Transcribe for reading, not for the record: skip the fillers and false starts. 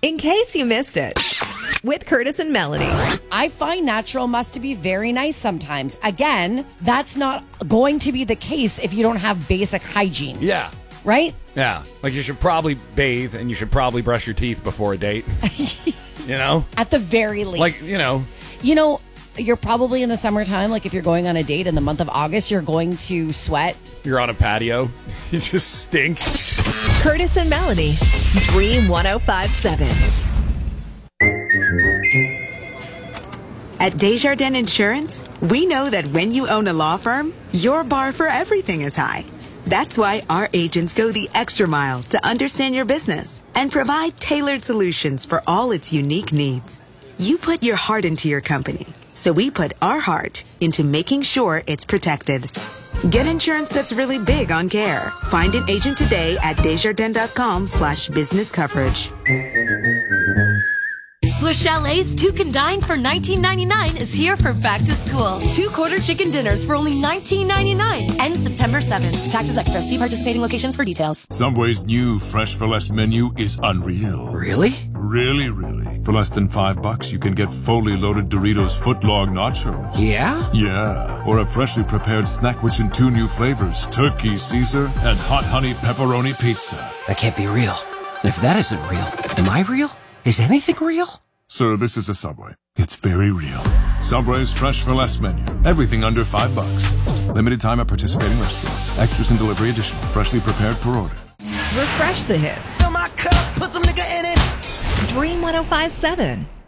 in case you missed it, with Curtis and Melanie. I find natural must be very nice sometimes. Again, that's not going to be the case if you don't have basic hygiene. Yeah. Right? Yeah. Like you should probably bathe and you should probably brush your teeth before a date. You know? At the very least. Like, you know. You know, you're probably in the summertime, like if you're going on a date in the month of August, you're going to sweat. You're on a patio. You just stink. Curtis and Melanie, Dream 105.7. At Desjardins Insurance, we know that when you own a law firm, your bar for everything is high. That's why our agents go the extra mile to understand your business and provide tailored solutions for all its unique needs. You put your heart into your company, so we put our heart into making sure it's protected. Get insurance that's really big on care. Find an agent today at Desjardins.com/business coverage. Swiss Chalet's Two Can Dine for $19.99 is here for back to school. 2 quarter chicken dinners for only $19.99. Ends September 7th. Taxes extra. See participating locations for details. Subway's new Fresh for Less menu is unreal. Really? Really, really. For less than $5, you can get fully loaded Doritos footlong nachos. Yeah? Yeah. Or a freshly prepared snack in 2 new flavors, Turkey Caesar and Hot Honey Pepperoni Pizza. That can't be real. And if that isn't real, am I real? Is anything real? Sir, this is a Subway. It's very real. Subway's Fresh for Less menu. Everything under $5. Limited time at participating restaurants. Extras and delivery additional. Freshly prepared per order. Refresh the hits. Fill my cup, put some nigga in it. Dream 105.7.